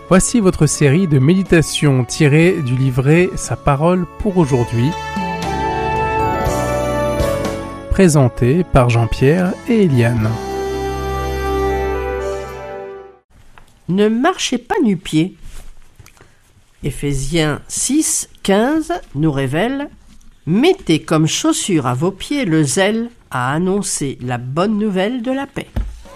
Voici votre série de méditations tirées du livret Sa parole pour aujourd'hui, présentée par Jean-Pierre et Eliane. Ne marchez pas nu-pieds. Éphésiens 6, 15 nous révèle « Mettez comme chaussure à vos pieds le zèle à annoncer la bonne nouvelle de la paix. »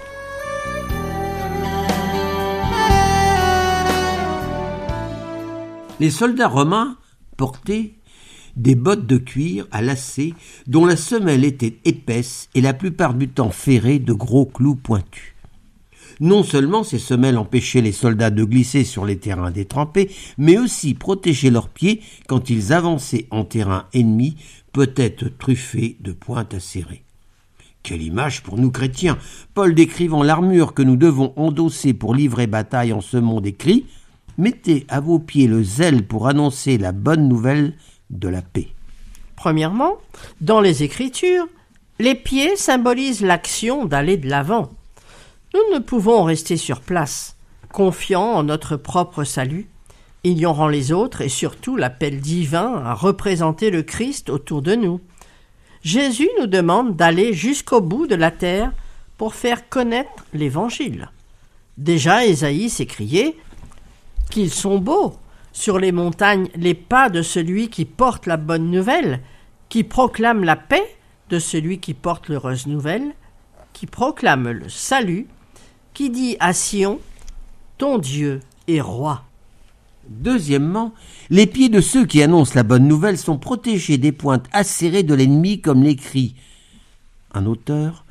Les soldats romains portaient des bottes de cuir à lacets dont la semelle était épaisse et la plupart du temps ferrée de gros clous pointus. Non seulement ces semelles empêchaient les soldats de glisser sur les terrains détrempés, mais aussi protégeaient leurs pieds quand ils avançaient en terrain ennemi, peut-être truffé de pointes acérées. Quelle image pour nous chrétiens! Paul décrivant l'armure que nous devons endosser pour livrer bataille en ce monde écrit: mettez à vos pieds le zèle pour annoncer la bonne nouvelle de la paix. Premièrement, dans les Écritures, les pieds symbolisent l'action d'aller de l'avant. Nous ne pouvons rester sur place, confiants en notre propre salut, ignorant les autres et surtout l'appel divin à représenter le Christ autour de nous. Jésus nous demande d'aller jusqu'au bout de la terre pour faire connaître l'Évangile. Déjà, Ésaïe s'écriait qu'ils sont beaux sur les montagnes les pas de celui qui porte la bonne nouvelle, qui proclame la paix de celui qui porte l'heureuse nouvelle, qui proclame le salut, qui dit à Sion, ton Dieu est roi. Deuxièmement, les pieds de ceux qui annoncent la bonne nouvelle sont protégés des pointes acérées de l'ennemi, comme l'écrit un auteur: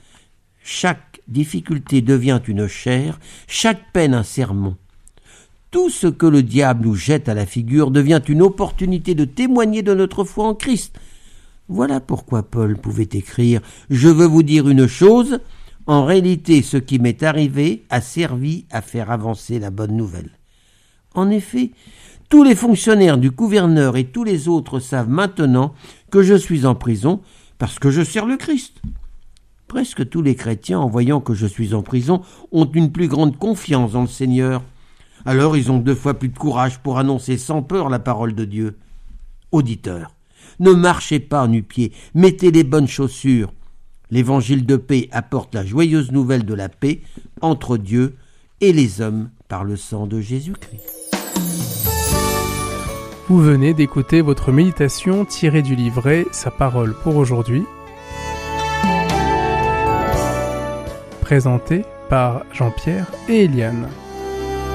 chaque difficulté devient une chaire, chaque peine un sermon. Tout ce que le diable nous jette à la figure devient une opportunité de témoigner de notre foi en Christ. Voilà pourquoi Paul pouvait écrire « Je veux vous dire une chose, en réalité ce qui m'est arrivé a servi à faire avancer la bonne nouvelle. » En effet, tous les fonctionnaires du gouverneur et tous les autres savent maintenant que je suis en prison parce que je sers le Christ. Presque tous les chrétiens, en voyant que je suis en prison, ont une plus grande confiance dans le Seigneur. Alors ils ont 2 fois plus de courage pour annoncer sans peur la parole de Dieu. Auditeurs, ne marchez pas nu-pieds, mettez les bonnes chaussures. L'évangile de paix apporte la joyeuse nouvelle de la paix entre Dieu et les hommes par le sang de Jésus-Christ. Vous venez d'écouter votre méditation tirée du livret Sa parole pour aujourd'hui, présentée par Jean-Pierre et Eliane.